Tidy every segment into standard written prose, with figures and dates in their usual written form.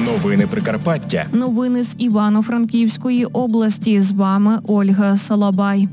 Новини Прикарпаття. Новини з Івано-Франківської області. З вами Ольга Салабай.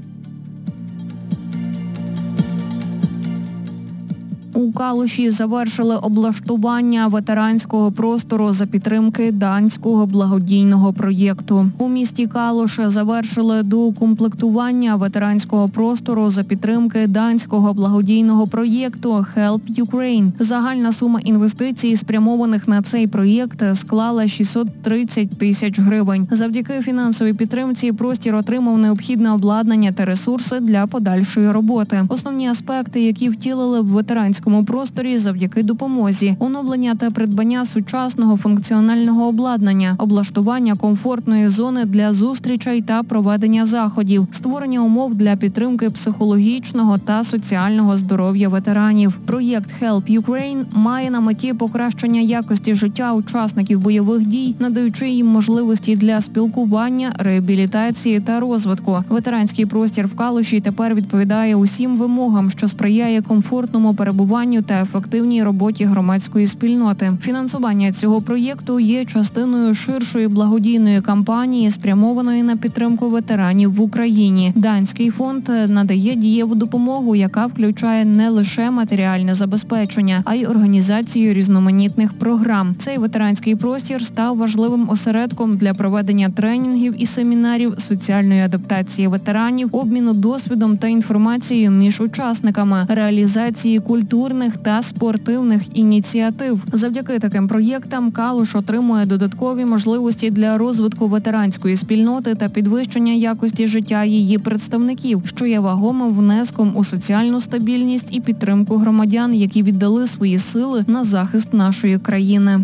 У Калуші завершили облаштування ветеранського простору за підтримки данського благодійного проєкту. У місті Калуш завершили доукомплектування ветеранського простору за підтримки данського благодійного проєкту Help Ukraine. Загальна сума інвестицій, спрямованих на цей проєкт, склала 630 тисяч гривень. Завдяки фінансовій підтримці простір отримав необхідне обладнання та ресурси для подальшої роботи. Основні аспекти, які втілили в ветеранському просторі завдяки допомозі: оновлення та придбання сучасного функціонального обладнання, облаштування комфортної зони для зустрічей та проведення заходів, створення умов для підтримки психологічного та соціального здоров'я ветеранів. Проєкт Help Ukraine має на меті покращення якості життя учасників бойових дій, надаючи їм можливості для спілкування, реабілітації та розвитку. Ветеранський простір в Калуші тепер відповідає усім вимогам, що сприяє комфортному перебуванню та ефективній роботі громадської спільноти. Фінансування цього проєкту є частиною ширшої благодійної кампанії, спрямованої на підтримку ветеранів в Україні. Данський фонд надає дієву допомогу, яка включає не лише матеріальне забезпечення, а й організацію різноманітних програм. Цей ветеранський простір став важливим осередком для проведення тренінгів і семінарів, соціальної адаптації ветеранів, обміну досвідом та інформацією між учасниками, реалізації культурних та спортивних ініціатив. Завдяки таким проєктам Калуш отримує додаткові можливості для розвитку ветеранської спільноти та підвищення якості життя її представників, що є вагомим внеском у соціальну стабільність і підтримку громадян, які віддали свої сили на захист нашої країни.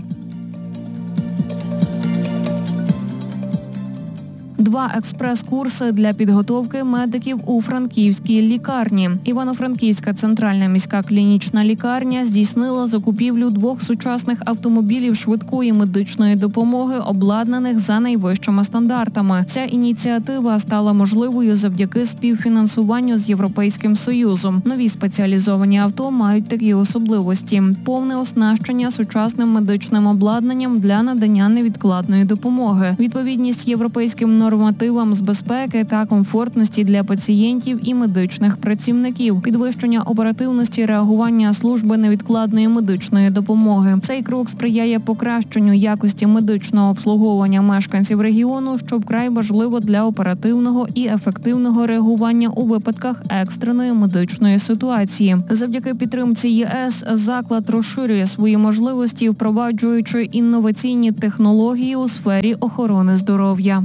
2 експрес-курси для підготовки медиків у Франківській лікарні. Івано-Франківська центральна міська клінічна лікарня здійснила закупівлю 2 сучасних автомобілів швидкої медичної допомоги, обладнаних за найвищими стандартами. Ця ініціатива стала можливою завдяки співфінансуванню з Європейським Союзом. Нові спеціалізовані авто мають такі особливості: повне оснащення сучасним медичним обладнанням для надання невідкладної допомоги, відповідність європейським нормативам з безпеки та комфортності для пацієнтів і медичних працівників, підвищення оперативності реагування служби невідкладної медичної допомоги. Цей крок сприяє покращенню якості медичного обслуговування мешканців регіону, що вкрай важливо для оперативного і ефективного реагування у випадках екстреної медичної ситуації. Завдяки підтримці ЄС заклад розширює свої можливості, впроваджуючи інноваційні технології у сфері охорони здоров'я.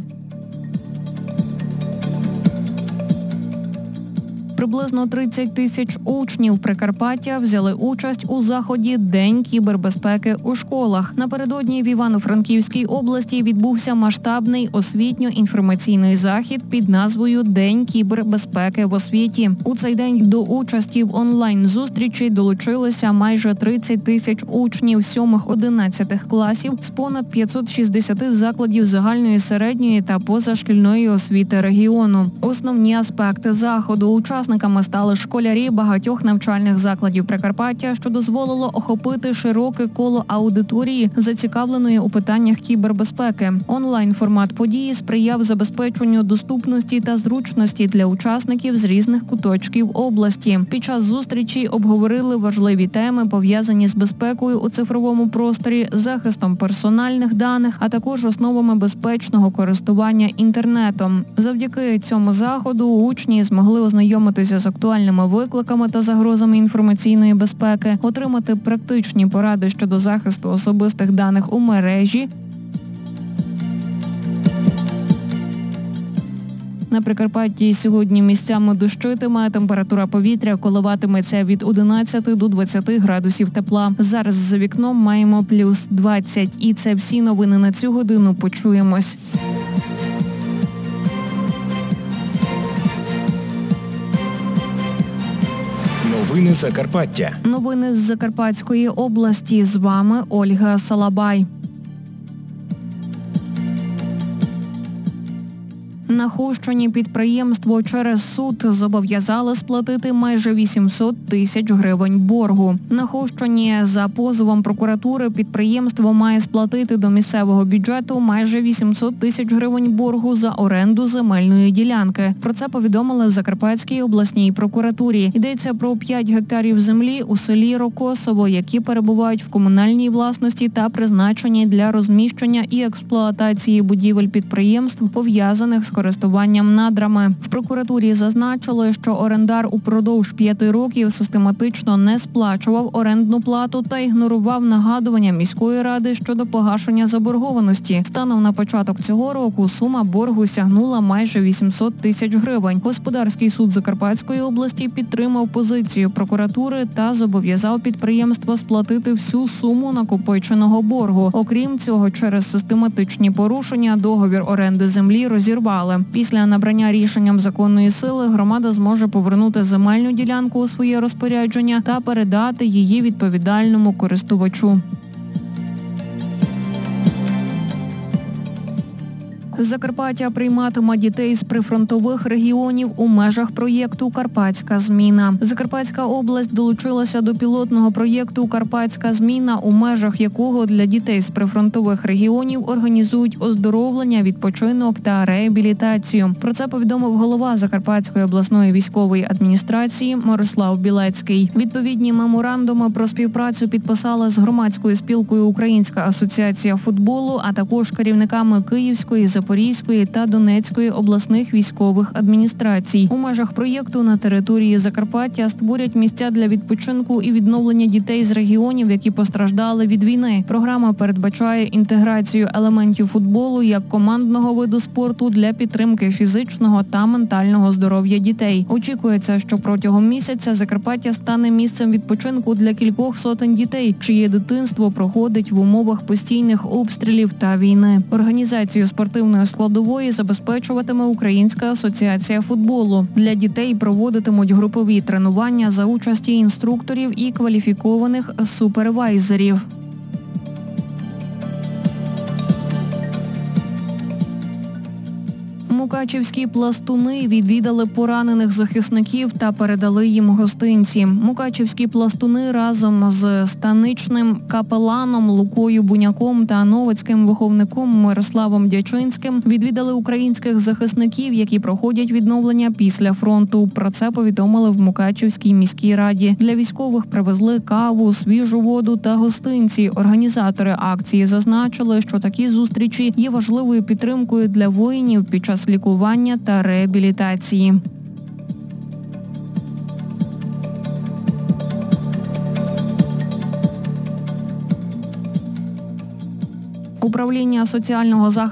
Приблизно 30 тисяч учнів Прикарпаття взяли участь у заході «День кібербезпеки у школах». Напередодні в Івано-Франківській області відбувся масштабний освітньо-інформаційний захід під назвою «День кібербезпеки в освіті». У цей день до участі в онлайн-зустрічі долучилося майже 30 тисяч учнів 7-11 класів з понад 560 закладів загальної, середньої та позашкільної освіти регіону. Основні аспекти заходу: учасниками стали школярі багатьох навчальних закладів Прикарпаття, що дозволило охопити широке коло аудиторії, зацікавленої у питаннях кібербезпеки. Онлайн-формат події сприяв забезпеченню доступності та зручності для учасників з різних куточків області. Під час зустрічі обговорили важливі теми, пов'язані з безпекою у цифровому просторі, захистом персональних даних, а також основами безпечного користування інтернетом. Завдяки цьому заходу учні змогли ознайомитися з актуальними викликами та загрозами інформаційної безпеки, отримати практичні поради щодо захисту особистих даних у мережі. На Прикарпатті сьогодні місцями дощитиме, температура повітря коливатиметься від 11 до 20 градусів тепла. Зараз за вікном маємо плюс 20. І це всі новини на цю годину. Почуємось. Новини Закарпаття. Новини з Закарпатської області. З вами Ольга Салабай. На Хустині підприємство через суд зобов'язали сплатити майже 800 тисяч гривень боргу. На Хустині за позовом прокуратури підприємство має сплатити до місцевого бюджету майже 800 тисяч гривень боргу за оренду земельної ділянки. Про це повідомили в Закарпатській обласній прокуратурі. Йдеться про 5 гектарів землі у селі Рокосово, які перебувають в комунальній власності та призначені для розміщення і експлуатації будівель підприємств, пов'язаних з користуванням надрами. В прокуратурі зазначили, що орендар упродовж 5 років систематично не сплачував орендну плату та ігнорував нагадування міської ради щодо погашення заборгованості. Станом на початок цього року сума боргу сягнула майже 800 тисяч гривень. Господарський суд Закарпатської області підтримав позицію прокуратури та зобов'язав підприємство сплатити всю суму накопиченого боргу. Окрім цього, через систематичні порушення договір оренди землі розірвали. Після набрання рішенням законної сили громада зможе повернути земельну ділянку у своє розпорядження та передати її відповідальному користувачу. Закарпаття прийматиме дітей з прифронтових регіонів у межах проєкту «Карпатська зміна». Закарпатська область долучилася до пілотного проєкту «Карпатська зміна», у межах якого для дітей з прифронтових регіонів організують оздоровлення, відпочинок та реабілітацію. Про це повідомив голова Закарпатської обласної військової адміністрації Мирослав Білецький. Відповідні меморандуми про співпрацю підписали з громадською спілкою «Українська асоціація футболу», а також керівниками Київської, Запорізької та Донецької обласних військових адміністрацій. У межах проєкту на території Закарпаття створять місця для відпочинку і відновлення дітей з регіонів, які постраждали від війни. Програма передбачає інтеграцію елементів футболу як командного виду спорту для підтримки фізичного та ментального здоров'я дітей. Очікується, що протягом місяця Закарпаття стане місцем відпочинку для кількох сотень дітей, чиє дитинство проходить в умовах постійних обстрілів та війни. Організацію спортивної складової забезпечуватиме Українська асоціація футболу. Для дітей проводитимуть групові тренування за участі інструкторів і кваліфікованих супервайзерів. Мукачівські пластуни відвідали поранених захисників та передали їм гостинці. Мукачівські пластуни разом з станичним капеланом Лукою Буняком та новицьким виховником Мирославом Дячинським відвідали українських захисників, які проходять відновлення після фронту. Про це повідомили в Мукачівській міській раді. Для військових привезли каву, свіжу воду та гостинці. Організатори акції зазначили, що такі зустрічі є важливою підтримкою для воїнів під час лікування та реабілітації. Управління соціального захисту